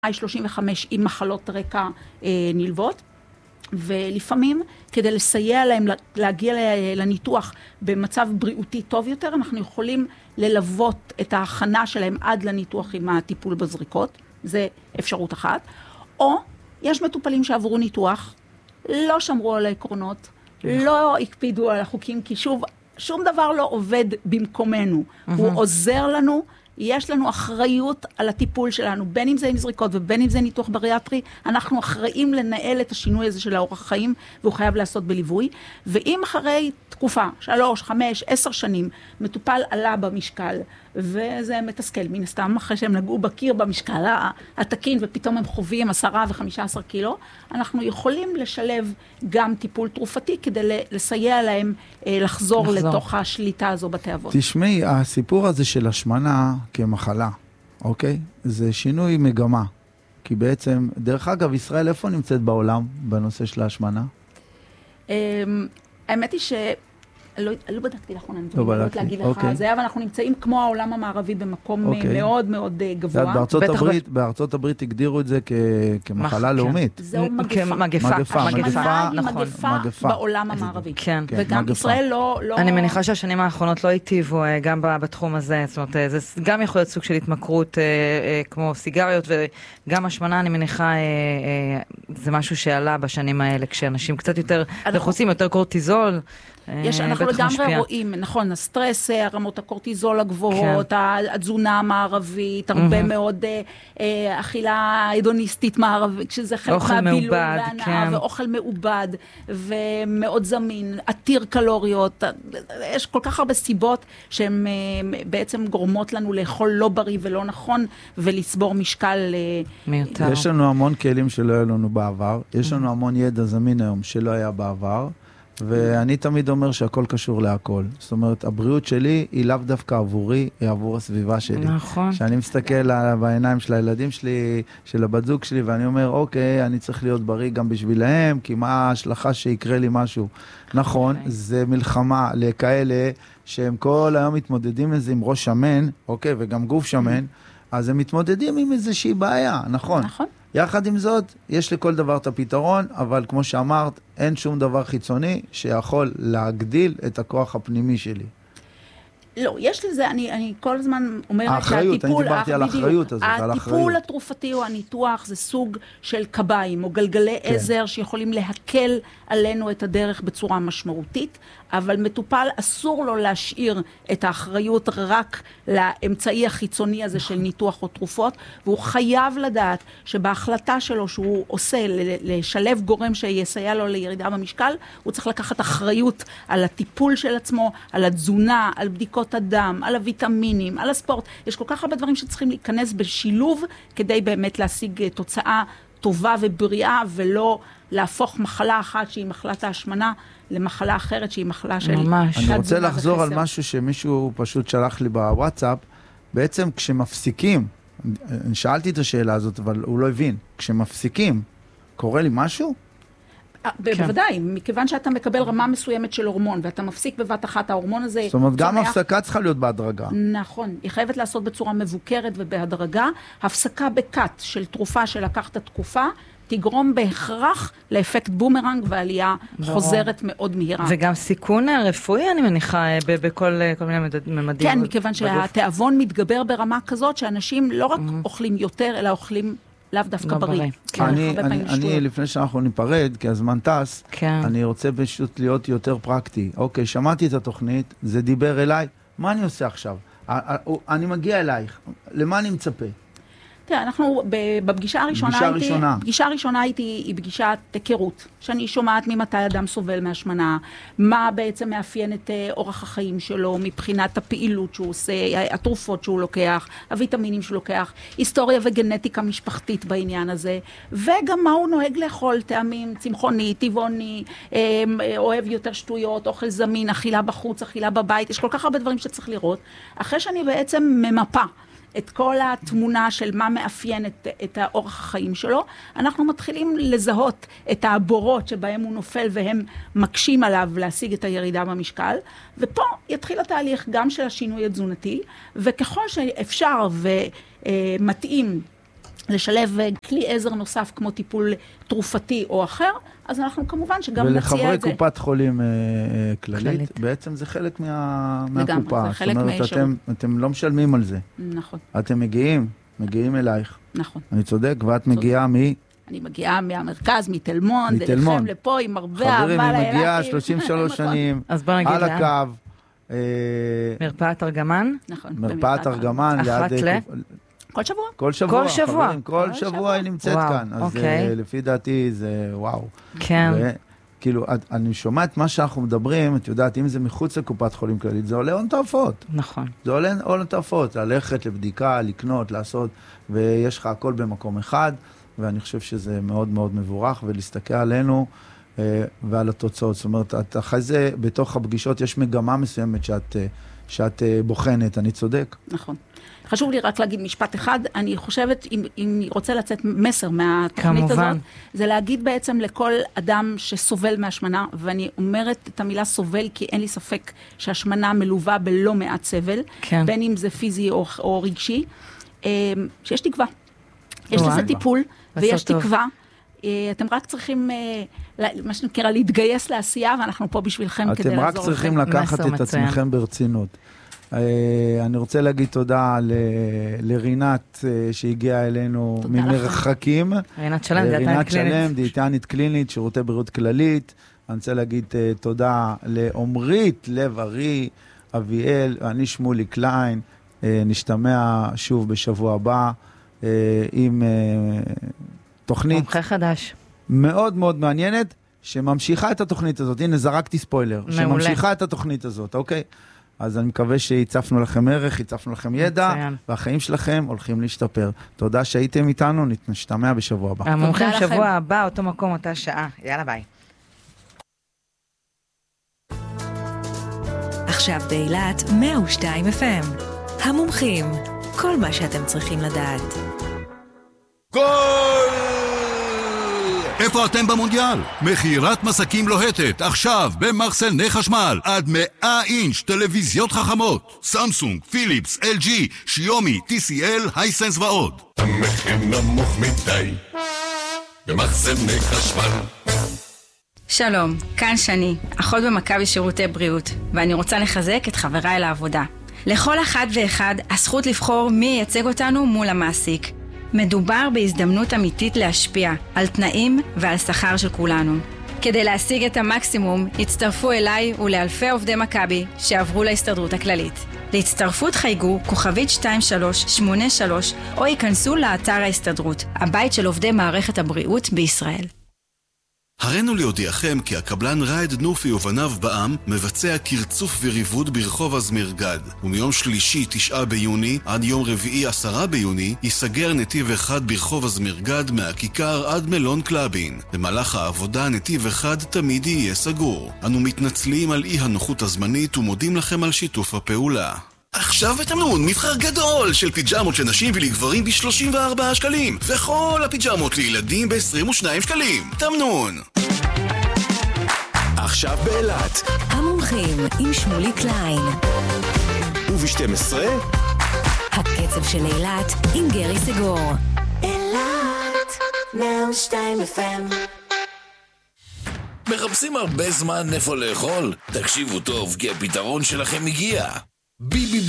35 עם מחלות רקע נלוות, ולפעמים כדי לסייע להם להגיע לניתוח במצב בריאותי טוב יותר, אנחנו יכולים ללוות את ההכנה שלהם עד לניתוח עם הטיפול בזריקות, זה אפשרות אחת. או יש מטופלים שעברו ניתוח, לא שמרו על העקרונות, לא הקפידו על החוקים, כי שום דבר לא עובד במקומנו, הוא עוזר לנו, יש לנו אחריות על הטיפול שלנו, בין אם זה עם זריקות ובין אם זה ניתוח בריאטרי, אנחנו אחראים לנהל את השינוי הזה של האורח החיים, והוא חייב לעשות בליווי. ואם אחרי תקופה, 3, 5, 10 שנים, מטופל עלה במשקל, וזה מתסכל, מן הסתם, אחרי שהם נגעו בקיר במשקל התקין, ופתאום הם חווים 10 ו-15 קילו, אנחנו יכולים לשלב גם טיפול תרופתי, כדי לסייע להם לחזור לתוך השליטה הזו בתאבות. תשמעי, הסיפור הזה של השמנה כמחלה, אוקיי? זה שינוי מגמה. כי בעצם, דרך אגב, ישראל איפה נמצאת בעולם בנושא של ההשמנה? האמת היא לא בדקתי לאחרונה, אני יכולת להגיד לך זה, אבל אנחנו נמצאים כמו העולם המערבי במקום מאוד מאוד גבוה. בארצות הברית הגדירו את זה כמחלה לאומית. זהו מגפה בעולם המערבי. וגם ישראל לא... אני מניחה שהשנים האחרונות לא היטיבו גם בתחום הזה, זאת אומרת, זה גם יכול להיות סוג של התמכרות כמו סיגריות, וגם השמנה, אני מניחה, זה משהו שעלה בשנים האלה, כשאנשים קצת יותר לחוצים, יותר קורטיזול, אנחנו לגמרי רואים, נכון, הסטרס, רמות הקורטיזול הגבוהות, התזונה המערבית, הרבה מאוד אכילה הידוניסטית מערבית, שזה חלק מהבילוי והנאה, ואוכל מעובד, ומאוד זמין, עתיר קלוריות, יש כל כך הרבה סיבות שהן בעצם גורמות לנו לאכול לא בריא ולא נכון, ולסבור משקל מיותר. יש לנו המון כלים שלא היה לנו בעבר, יש לנו המון ידע זמין היום שלא היה בעבר, ואני תמיד אומר שהכל קשור להכל. זאת אומרת, הבריאות שלי היא לאו דווקא עבורי, היא עבור הסביבה שלי. נכון. שאני מסתכל בעיניים של הילדים שלי, של הבת זוג שלי, ואני אומר, אוקיי, אני צריך להיות בריא גם בשבילהם, כי מה ההשלכה שיקרה לי משהו? נכון, זה מלחמה לכאלה שהם כל היום מתמודדים לזה עם ראש שמן, אוקיי, וגם גוף שמן, אז הם מתמודדים עם איזושהי בעיה, נכון? נכון. יחד עם זאת, יש לכל דבר את הפתרון, אבל כמו שאמרת, אין שום דבר חיצוני שיכול להגדיל את הכוח הפנימי שלי. לא, יש לזה, אני כל הזמן אומרת האחריות, אני דיברתי על האחריות הזאת, על האחריות. הטיפול התרופתי או הניתוח זה סוג של קביים או גלגלי עזר שיכולים להקל עלינו את הדרך בצורה משמעותית, אבל מטופל אסור לו להשאיר את האחריות רק לאמצעי החיצוני הזה של ניתוח או תרופות, והוא חייב לדעת שבהחלטה שלו שהוא עושה לשלב גורם שיסייע לו לירידה במשקל, הוא צריך לקחת אחריות על הטיפול של עצמו, על התזונה, על בדיקות הדם, על הוויטמינים, על הספורט. יש כל כך הרבה דברים שצריכים להיכנס בשילוב כדי באמת להשיג תוצאה טובה ובריאה, ולא להפוך מחלה אחת שהיא מחלת ההשמנה למחלה אחרת שהיא מחלה של... ממש. אני רוצה לחזור על משהו שמישהו פשוט שלח לי בוואטסאפ. בעצם כשמפסיקים, אני שאלתי את השאלה הזאת, אבל הוא לא הבין. כשמפסיקים, קורה לי משהו? בוודאי, מכיוון שאתה מקבל רמה מסוימת של הורמון, ואתה מפסיק בבת אחת ההורמון הזה... זאת אומרת, גם הפסקה צריכה להיות בהדרגה. נכון, היא חייבת לעשות בצורה מבוקרת ובהדרגה. הפסקה בקאט של תרופה שלקחת תקופה, תגרום בהכרח לאפקט בומרנג ועלייה חוזרת מאוד מהירה. וגם סיכון רפואי, אני מניחה, בכל מיני ממדים. כן, מכיוון שהתיאבון מתגבר ברמה כזאת, שאנשים לא רק אוכלים יותר, אלא אוכלים לאו דווקא בריא. אני, לפני שאנחנו ניפרד, כי הזמן טס, אני רוצה פשוט להיות יותר פרקטי. אוקיי, שמעתי את התוכנית, זה דיבר אליי, מה אני עושה עכשיו? אני מגיע אלייך, למה אני מצפה? תראה, אנחנו בפגישה הראשונה היא פגישת היכרות, שאני שומעת ממתי אדם סובל מהשמנה, מה בעצם מאפיין את אורח החיים שלו, מבחינת הפעילות שהוא עושה, התרופות שהוא לוקח, הוויטמינים שהוא לוקח, היסטוריה וגנטיקה משפחתית בעניין הזה, וגם מה הוא נוהג לאכול, טעמים, צמחוני, טבעוני, אוהב יותר שטויות, אוכל זמין, אכילה בחוץ, אכילה בבית, יש כל כך הרבה דברים שצריך לראות. אחרי שאני בעצם ממפה את כל התמונה של מה מאפיין את האורח החיים שלו, אנחנו מתחילים לזהות את הבורות שבהם הוא נופל והם מקשים עליו להשיג את הירידה במשקל, ופה יתחיל התהליך גם של השינוי התזונתי, וככל שאפשר ומתאים לשלב כלי עזר נוסף כמו טיפול תרופתי או אחר, אז אנחנו כמובן שגם נציע את זה. ולחברי קופת חולים כללית, בעצם זה חלק מהקופה. זה חלק זאת אומרת, אתם לא משלמים על זה. נכון. אתם מגיעים אלייך. נכון. אני צודק, ואת מגיעה אני מגיעה מהמרכז, מתל מונד, אליכם לפה עם הרבה אהבה לאילתים. חברים, היא מגיעה 33 שנים, על הקו. מרפאת ארגמן? נכון. מרפאת ארגמן. אחת ל? כל שבוע. כל שבוע, חברים, כל שבוע היא נמצאת כאן. אז לפי דעתי זה וואו. כן. כאילו, אני שומע את מה שאנחנו מדברים, את יודעת, אם זה מחוץ לקופת חולים כללית, זה עולה הון תועפות. נכון. זה עולה הון תועפות, ללכת לבדיקה, לקנות, לעשות, ויש לך הכל במקום אחד, ואני חושב שזה מאוד מאוד מבורך, ולהסתכל עלינו ועל התוצאות. זאת אומרת, אחרי זה, בתוך הפגישות יש מגמה מסוימת שאת בוחנת, אני צודק. נכון. חשוב לי רק להגיד משפט אחד, אני חושבת, אם רוצה לצאת מסר מהתוכנית הזאת, זה להגיד בעצם לכל אדם שסובל מהשמנה, ואני אומרת את המילה סובל, כי אין לי ספק שהשמנה מלווה בלא מעט סבל, כן. בין אם זה פיזי או רגשי, שיש תקווה. יש לזה טיפול, ויש תקווה. אתם רק צריכים, מה שנקרא, להתגייס לעשייה, ואנחנו פה בשבילכם כדי לעזור לכם. אתם רק צריכים לקחת את עצמכם ברצינות. אני רוצה להגיד תודה לרינת שהגיעה אלינו ממרחקים. רינת שלם, דיאטנית קלינית, שירותי בריאות כללית. אני רוצה להגיד תודה לעומרית לב-ארי, אביאל, אני שמולי קליין. נשתמע שוב בשבוע הבא עם תוכנית מומחה חדש. מאוד מאוד מעניינת, שממשיכה את התוכנית הזאת. הנה, זרקתי ספוילר. שממשיכה את התוכנית הזאת, אוקיי? אז אני מקווה שהצפנו לכם ערך, הצפנו לכם ידע, והחיים שלכם הולכים להשתפר. תודה שהייתם איתנו, נשתמע בשבוע הבא. המומחים שבוע הבא, אותו מקום, אותה שעה. יאללה, ביי. עכשיו באילת 102 FM. המומחים, כל מה שאתם צריכים לדעת. גול! איפה אתם במונדיאל? מכירת מסקים לוהטת, עכשיו במחסני חשמל, עד 100 אינץ' טלוויזיות חכמות, סמסונג, פיליפס, LG, שיומי, TCL, הייסנס ועוד. המחיר נמוך מדי, במחסני חשמל. שלום, כאן שני, אחות במכבי שירותי בריאות, ואני רוצה לחזק את חבריי לעבודה. לכל אחד ואחד הזכות לבחור מי ייצג אותנו מול המעסיק. מדובר בהזדמנות אמיתית להשפיע על תנאים ועל שכר של כולנו. כדי להשיג את המקסימום, הצטרפו אליי ולאלפי עובדי מכבי שעברו להסתדרות הכללית. להצטרפות חייגו כוכבית 2383 או ייכנסו לאתר ההסתדרות, הבית של עובדי מערכת הבריאות בישראל. הראינו להודיעכם כי הקבלן רייד נופי ובניו בעם מבצע קרצוף וריבוד ברחוב הזמרגד, ומיום שלישי 9 ביוני עד יום רביעי 10 ביוני ייסגר נתיב אחד ברחוב הזמרגד מהכיכר עד מלון קלאבין. במהלך העבודה נתיב אחד תמיד יהיה סגור. אנו מתנצלים על אי הנוחות הזמנית ומודים לכם על שיתוף הפעולה. עכשיו בתמנון מבחר גדול של פיג'מות של נשים ולגברים ב-34 שקלים, וכל הפיג'מות לילדים ב-22 שקלים. תמנון. עכשיו באילת המומחים עם שמולי קליין, וב-12 הקצב של אילת עם גרי סגור. אילת 102 FM. מחפשים הרבה זמן איפה לאכול? תקשיבו טוב, כי הפתרון שלכם הגיע. BBB